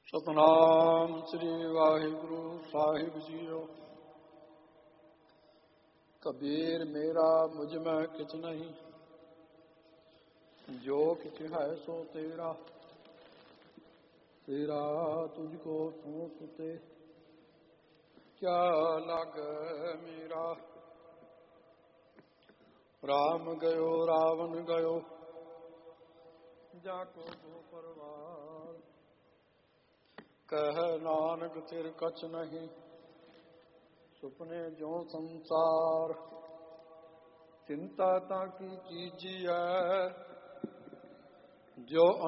ਸਤਿਨਾਮ ਸ੍ਰੀ ਵਾਹਿਗੁਰੂ ਸਾਹਿਬ JIO. Kabir ਮੇਰਾ ਮੁਝ ਮੈਂ ਕਿਛ ਨਹੀਂ, ਜੋ ਕਿਛ ਹੈ ਸੋ ਤੇਰਾ। ਤੇਰਾ ਤੁਝ ਕੋ ਤੂੰ ਸੁਤੇ, ਕਿਆ ਲੱਗ ਮੇਰਾ। ਰਾਮ ਗਇਓ ਰਾਵਣ ਗਇਓ, ਜਾ ਕੋ ਦੋ ਪਰਵਾਰ। ਕਹਿ ਨਾਨਕ ਤਿਰ ਕਛ ਨਹੀਂ, ਸੁਪਨੇ ਜੋ ਸੰਸਾਰ। ਚਿੰਤਾ ਤਾਂ ਕੀ ਚੀਜ਼ੀਐ, ਜੋ